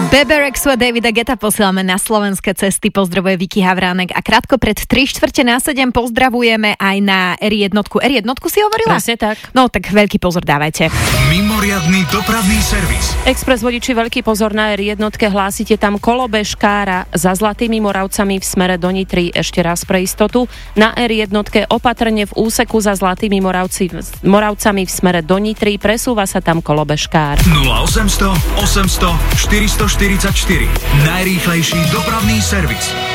Beberexu a Davida Getta posielame na slovenské cesty, pozdravuje Vicky Havránek a krátko pred 6:45 pozdravujeme aj na R1. R1 si hovorila? Presne tak. No tak veľký pozor dávajte. Mimoriadny dopravný servis. Express vodiči, veľký pozor na R1, hlásite tam kolobežkára za Zlatými Moravcami v smere do Nitry, ešte raz pre istotu. Na R1 opatrne v úseku za Zlatými Moravcami v smere do Nitry, presúva sa tam kolobežkár. 0800 800 444. Najrýchlejší dopravný servis.